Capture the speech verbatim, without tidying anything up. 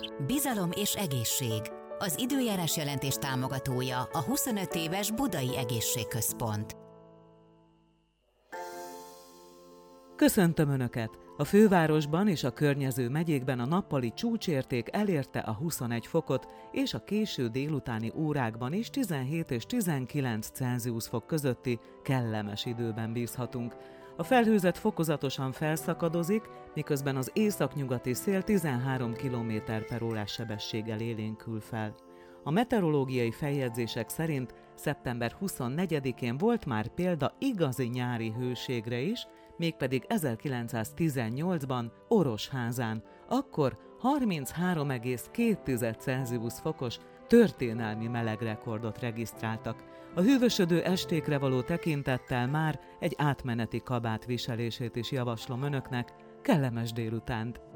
Bizalom és egészség. Az időjárás jelentés támogatója a huszonöt éves Budai Egészségközpont. Köszöntöm Önöket! A fővárosban és a környező megyékben a nappali csúcsérték elérte a huszonegy fokot, és a késő délutáni órákban is tizenhét és tizenkilenc Celsius fok közötti kellemes időben bízhatunk. A felhőzet fokozatosan felszakadozik, miközben az északnyugati szél tizenhárom kilométer per órás sebességgel élénkül fel. A meteorológiai feljegyzések szerint szeptember huszonnegyedikén volt már példa igazi nyári hőségre is, mégpedig ezerkilencszáztizennyolcban Orosházán, akkor harminchárom egész két Celsius fokos történelmi melegrekordot regisztráltak. A hűvösödő estékre való tekintettel már egy átmeneti kabát viselését is javaslom Önöknek. Kellemes délutánt!